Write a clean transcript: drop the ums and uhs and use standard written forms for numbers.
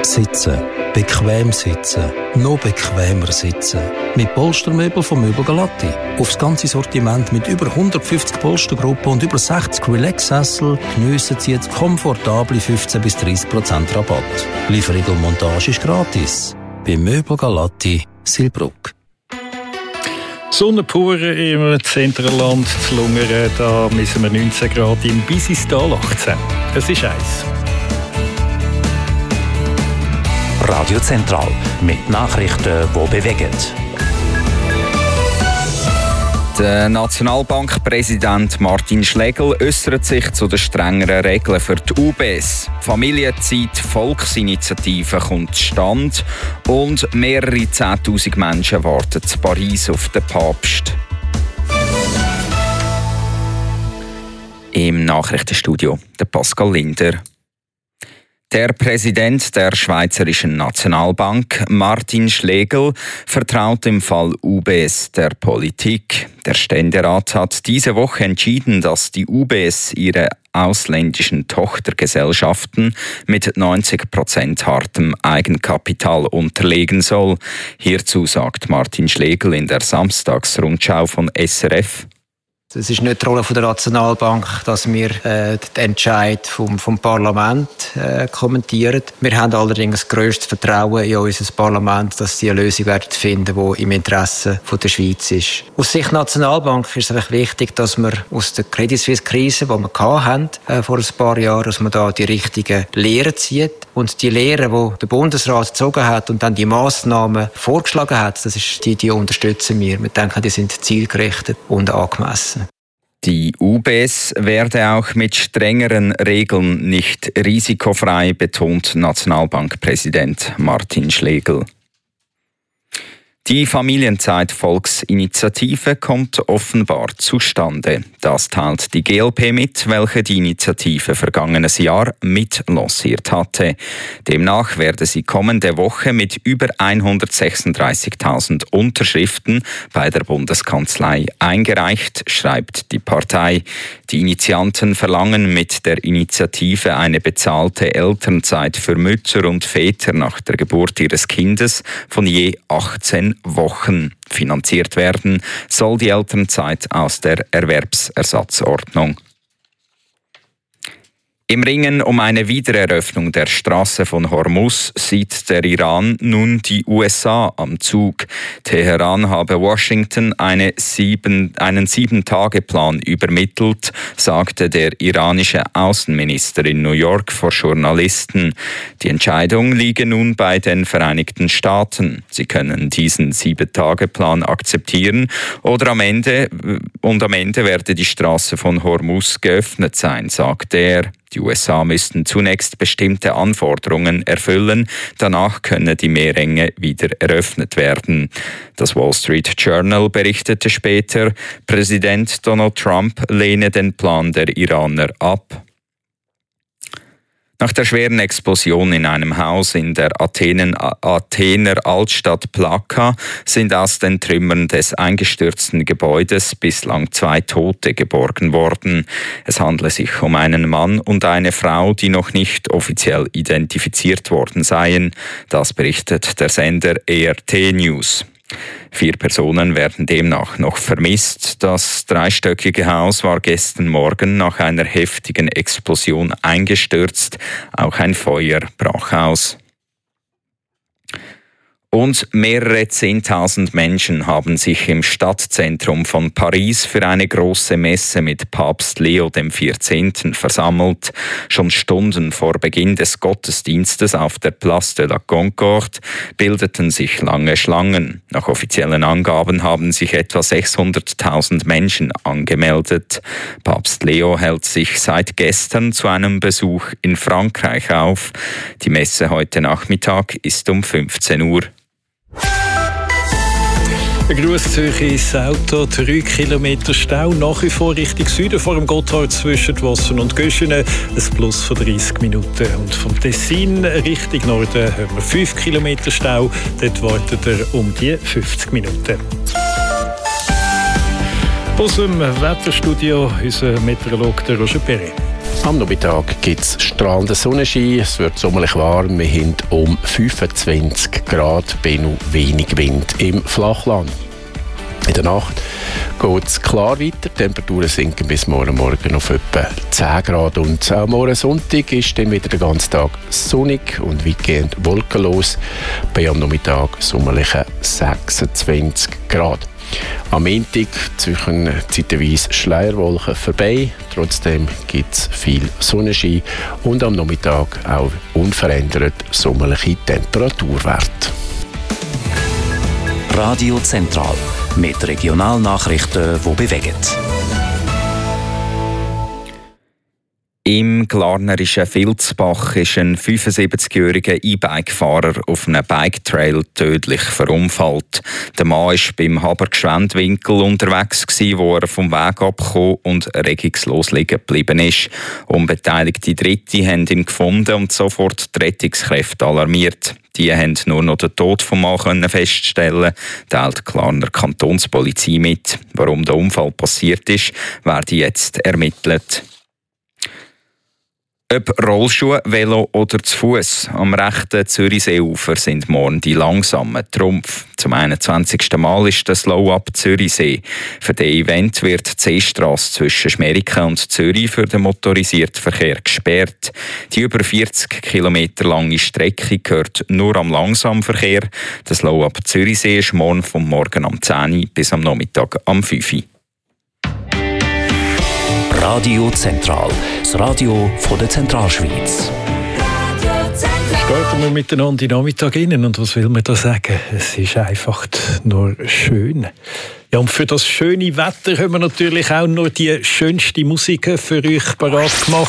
Sitzen. Bequem sitzen. Noch bequemer sitzen. Mit Polstermöbel von Möbel Galatti. Aufs ganze Sortiment mit über 150 Polstergruppen und über 60 Relax-Sessel geniessen Sie jetzt komfortable 15-30% Rabatt. Lieferung und Montage ist gratis. Bei Möbel Galatti, Silbruck. Sonne pur im Zentralland zu Lungern, da müssen wir 19 Grad im Bisistal 18. Das ist eins. Radio Zentral mit Nachrichten, die bewegen. Der Nationalbankpräsident Martin Schlegel äußert sich zu den strengeren Regeln für die UBS. Familienzeit Volksinitiative kommt zustande und mehrere 10'000 Menschen warten in Paris auf den Papst. Im Nachrichtenstudio der Pascal Linder. Der Präsident der Schweizerischen Nationalbank, Martin Schlegel, vertraut im Fall UBS der Politik. Der Ständerat hat diese Woche entschieden, dass die UBS ihre ausländischen Tochtergesellschaften mit 90% hartem Eigenkapital unterlegen soll. Hierzu sagt Martin Schlegel in der Samstagsrundschau von SRF: Es ist nicht die Rolle der Nationalbank, dass wir den Entscheid vom Parlament kommentieren. Wir haben allerdings grösstes Vertrauen in unser Parlament, dass sie eine Lösung werden finden, die im Interesse der Schweiz ist. Aus Sicht der Nationalbank ist es einfach wichtig, dass wir aus der Credit Suisse-Krise, die wir hatten, vor ein paar Jahren, dass man da die richtigen Lehren zieht. Und die Lehren, die der Bundesrat gezogen hat und dann die Massnahmen vorgeschlagen hat, die unterstützen wir. Wir denken, die sind zielgerichtet und angemessen. Die UBS werde auch mit strengeren Regeln nicht risikofrei, betont Nationalbankpräsident Martin Schlegel. Die Familienzeit-Volksinitiative kommt offenbar zustande. Das teilt die GLP mit, welche die Initiative vergangenes Jahr mitlanciert hatte. Demnach werde sie kommende Woche mit über 136.000 Unterschriften bei der Bundeskanzlei eingereicht, schreibt die Partei. Die Initianten verlangen mit der Initiative eine bezahlte Elternzeit für Mütter und Väter nach der Geburt ihres Kindes von je 18 Wochen. Finanziert werden soll die Elternzeit aus der Erwerbsersatzordnung. Im Ringen um eine Wiedereröffnung der Straße von Hormuz sieht der Iran nun die USA am Zug. Teheran habe Washington einen 7-Tage-Plan übermittelt, sagte der iranische Außenminister in New York vor Journalisten. Die Entscheidung liege nun bei den Vereinigten Staaten. Sie können diesen 7-Tage-Plan akzeptieren oder am Ende werde die Straße von Hormuz geöffnet sein, sagte er. Die USA müssten zunächst bestimmte Anforderungen erfüllen, danach könne die Meerenge wieder eröffnet werden. Das Wall Street Journal berichtete später, Präsident Donald Trump lehne den Plan der Iraner ab. Nach der schweren Explosion in einem Haus in der Athener Altstadt Plaka sind aus den Trümmern des eingestürzten Gebäudes bislang 2 Tote geborgen worden. Es handle sich um einen Mann und eine Frau, die noch nicht offiziell identifiziert worden seien. Das berichtet der Sender ERT News. 4 Personen werden demnach noch vermisst. Das 3-stöckige Haus war gestern Morgen nach einer heftigen Explosion eingestürzt. Auch ein Feuer brach aus. Und mehrere 10.000 Menschen haben sich im Stadtzentrum von Paris für eine große Messe mit Papst Leo XIV. Versammelt. Schon Stunden vor Beginn des Gottesdienstes auf der Place de la Concorde bildeten sich lange Schlangen. Nach offiziellen Angaben haben sich etwa 600.000 Menschen angemeldet. Papst Leo hält sich seit gestern zu einem Besuch in Frankreich auf. Die Messe heute Nachmittag ist um 15 Uhr. Ein Gruß Zürich ins Auto, 3 Kilometer Stau, nach wie vor Richtung Süden vor dem Gotthard zwischen Wassen und Göschenen, ein Plus von 30 Minuten. Und vom Tessin Richtung Norden haben wir 5 Kilometer Stau, dort wartet er um die 50 Minuten. Aus dem Wetterstudio unser Meteorologe Roger Perret. Am Nachmittag gibt es strahlenden Sonnenschein, es wird sommerlich warm, wir haben um 25 Grad, bei noch wenig Wind im Flachland. In der Nacht geht es klar weiter, die Temperaturen sinken bis morgen auf etwa 10 Grad und auch morgen Sonntag ist dann wieder den ganzen Tag sonnig und weitgehend wolkenlos, bei am Nachmittag sommerliche 26 Grad. Am Montag ziehen zeitweise Schleierwolken vorbei, trotzdem gibt es viel Sonnenschein und am Nachmittag auch unverändert sommerliche Temperaturwerte. Radio Zentral mit Regionalnachrichten, die bewegen. Im glarnerischen Vilsbach ist ein 75-jähriger E-Bike-Fahrer auf einem Bike-Trail tödlich verunfallt. Der Mann war beim Haber-Gschwend-Winkel unterwegs, wo er vom Weg abgekommen und regungslos liegen geblieben ist. Unbeteiligte Dritte haben ihn gefunden und sofort die Rettungskräfte alarmiert. Die haben nur noch den Tod vom Mann feststellen, teilt die Glarner Kantonspolizei mit. Warum der Unfall passiert ist, werde jetzt ermittelt. Ob Rollschuhe, Velo oder zu Fuß, am rechten Zürichseeufer sind morgen die langsamen Trumpf. Zum 21. Mal ist das Slow-Up Zürichsee. Für das Event wird die Seestrasse zwischen Schmeriken und Zürich für den motorisierten Verkehr gesperrt. Die über 40 Kilometer lange Strecke gehört nur am Langsamverkehr. Das Slow-Up Zürichsee ist morgen vom Morgen am 10 Uhr bis am Nachmittag am 5 Uhr. Radio Zentral, das Radio von der Zentralschweiz. Starten wir miteinander in den Nachmittag rein. Und was will man da sagen? Es ist einfach nur schön. Ja, und für das schöne Wetter haben wir natürlich auch noch die schönste Musik für euch parat gemacht.